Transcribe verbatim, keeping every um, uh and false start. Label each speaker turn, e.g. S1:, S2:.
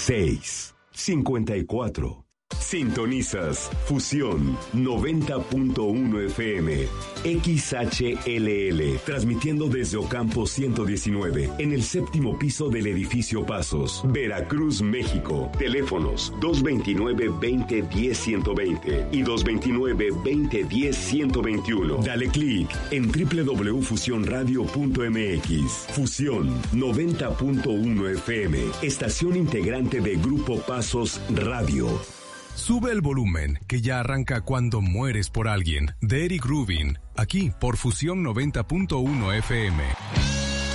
S1: seis, cincuenta y cuatro. Sintonizas Fusión noventa punto uno F M, X H L L, transmitiendo desde Ocampo ciento diecinueve, en el séptimo piso del edificio Pasos, Veracruz, México. Teléfonos dos veintinueve, veinte, diez, ciento veinte y dos veintinueve, veinte, diez, ciento veintiuno. Dale clic en doble u doble u doble u punto fusión radio punto m x. Fusión noventa punto uno F M, estación integrante de Grupo Pasos Radio.
S2: Sube el volumen, que ya arranca Cuando mueres por alguien, de Eric Rubin, aquí por Fusión noventa punto uno F M.